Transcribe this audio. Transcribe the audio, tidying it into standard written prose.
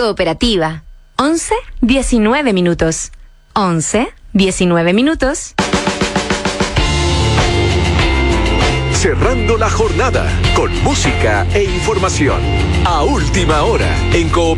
Cooperativa. 11:19 minutos. 11:19 minutos. Cerrando la jornada con música e información. A última hora en Cooperativa.